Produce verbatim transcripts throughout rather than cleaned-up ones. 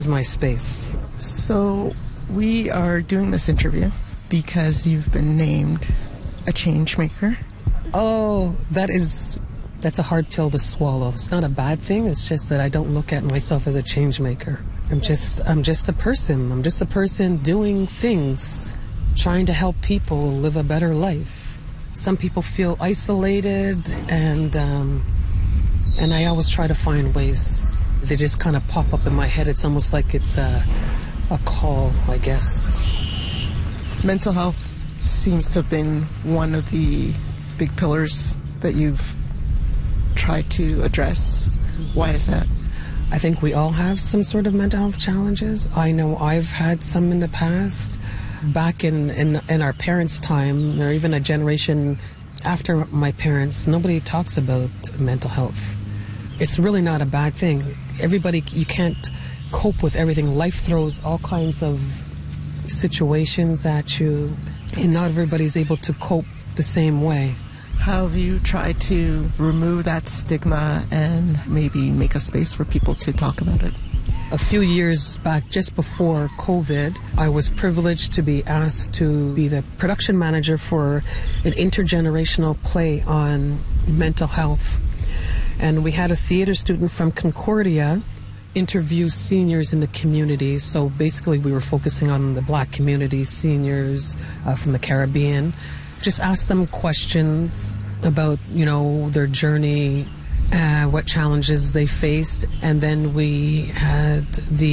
is my space. So we are doing this interview because you've been named a change maker. Oh, that is, that's a hard pill to swallow. It's not a bad thing. It's just that I don't look at myself as a change maker. I'm just, I'm just a person. I'm just a person doing things, trying to help people live a better life. Some people feel isolated, and um, and I always try to find ways. They just kind of pop up in my head. It's almost like it's a, a call, I guess. Mental health seems to have been one of the big pillars that you've tried to address. Why is that? I think we all have some sort of mental health challenges. I know I've had some in the past. Back in, in, in our parents' time, or even a generation after my parents, nobody talks about mental health. It's really not a bad thing. Everybody, you can't cope with everything. Life throws all kinds of situations at you, and not everybody's able to cope the same way. How have you tried to remove that stigma and maybe make a space for people to talk about it? A few years back, just before COVID, I was privileged to be asked to be the production manager for an intergenerational play on mental health. And we had a theater student from Concordia interview seniors in the community. So basically we were focusing on the Black community, seniors uh, from the Caribbean. Just ask them questions about, you know, their journey, Uh, what challenges they faced, and then we had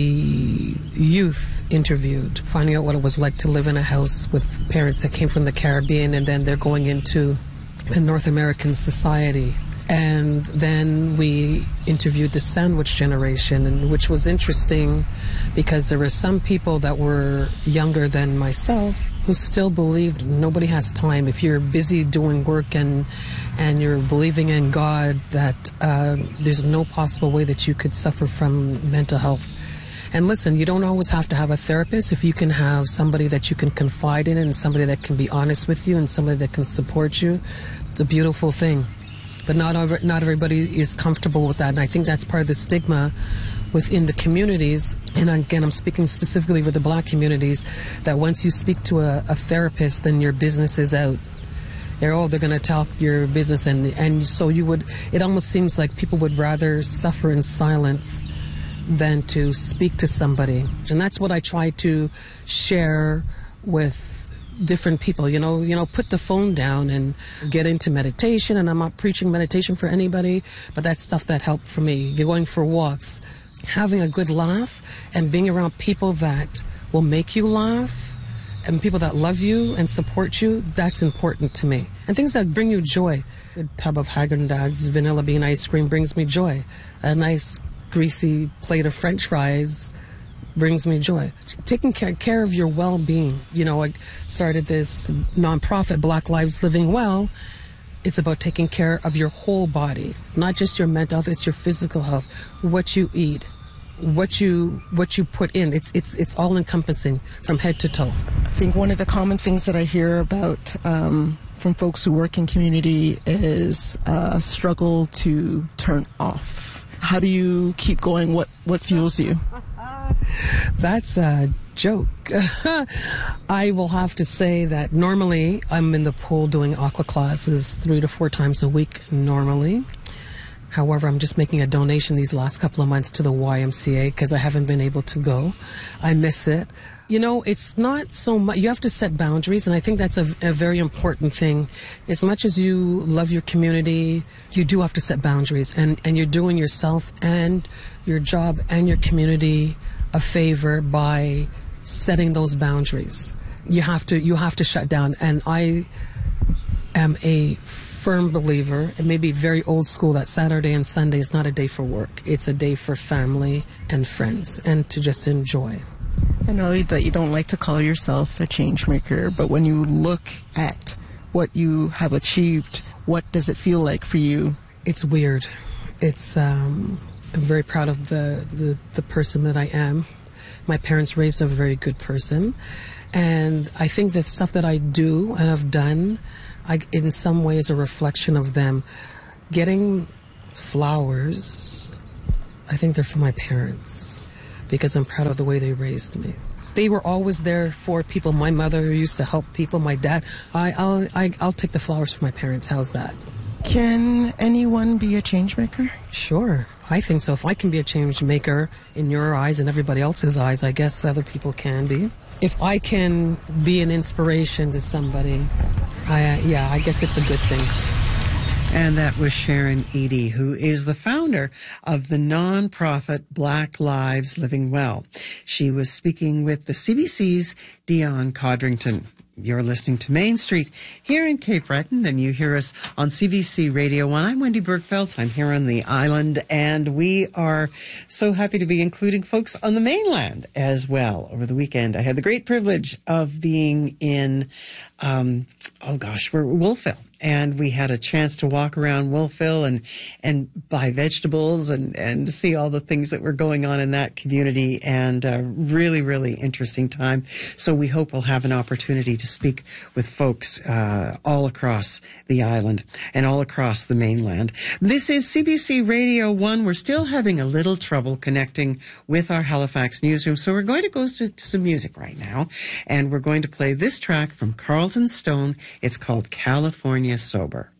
the youth interviewed, finding out what it was like to live in a house with parents that came from the Caribbean, and then they're going into a North American society. And then we interviewed the sandwich generation, and which was interesting because there were some people that were younger than myself who still believed nobody has time. If you're busy doing work and and you're believing in God, that uh, there's no possible way that you could suffer from mental health. And listen, you don't always have to have a therapist. If you can have somebody that you can confide in and somebody that can be honest with you and somebody that can support you, it's a beautiful thing. But not over, not everybody is comfortable with that, and I think that's part of the stigma within the communities. And again, I'm speaking specifically for the Black communities, that once you speak to a, a therapist, then your business is out. They're, oh, they're going to talk your business, and and so you would, it almost seems like people would rather suffer in silence than to speak to somebody. And that's what I try to share with different people, you know, you know, put the phone down and get into meditation. And I'm not preaching meditation for anybody, but that's stuff that helped for me. You're going for walks, having a good laugh, and being around people that will make you laugh, and people that love you and support you, that's important to me. And things that bring you joy. A tub of Häagen-Dazs vanilla bean ice cream brings me joy. A nice greasy plate of French fries brings me joy. Taking care of your well-being. You know, I started this nonprofit, Black Lives Living Well. It's about taking care of your whole body, not just your mental health, it's your physical health, what you eat, what you what you put in. It's it's it's all encompassing from head to toe. I think one of the common things that I hear about um, from folks who work in community is a struggle to turn off. How do you keep going? What what fuels you? That's a joke. I will have to say that normally I'm in the pool doing aqua classes three to four times a week normally. However, I'm just making a donation these last couple of months to the Y M C A because I haven't been able to go. I miss it. You know, it's not so much, you have to set boundaries, and I think that's a, a very important thing. As much as you love your community, you do have to set boundaries, and, and you're doing yourself and your job and your community a favor by setting those boundaries. You have to, you have to shut down, and I am a firm believer, and maybe very old school, that Saturday and Sunday is not a day for work. It's a day for family and friends and to just enjoy. I know that you don't like to call yourself a change maker, but when you look at what you have achieved, what does it feel like for you? It's weird. It's, um, I'm very proud of the, the, the person that I am. My parents raised a very good person, and I think the stuff that I do and have done, I, in some ways, a reflection of them. Getting flowers, I think they're for my parents. because I'm proud of the way they raised me. They were always there for people. My mother used to help people. My dad, I, I'll, I, I'll take the flowers for my parents. How's that? Can anyone be a change maker? Sure. I think so. If I can be a change maker in your eyes and everybody else's eyes, I guess other people can be. If I can be an inspiration to somebody, I, uh, yeah, I guess it's a good thing. And that was Sharon Eady, who is the founder of the nonprofit Black Lives Living Well. She was speaking with the C B C's Dion Codrington. You're listening to Main Street here in Cape Breton, and you hear us on C B C Radio one. I'm Wendy Bergfeld. I'm here on the island, and we are so happy to be including folks on the mainland as well. Over the weekend, I had the great privilege of being in, um, oh gosh, we're Wolfville. And we had a chance to walk around Wolfville and, and buy vegetables and, and see all the things that were going on in that community, and a really, really interesting time. So we hope we'll have an opportunity to speak with folks uh, all across the island and all across the mainland. This is C B C Radio one. We're still having a little trouble connecting with our Halifax newsroom, so we're going to go to, to some music right now, and we're going to play this track from Carlton Stone. It's called California Sober.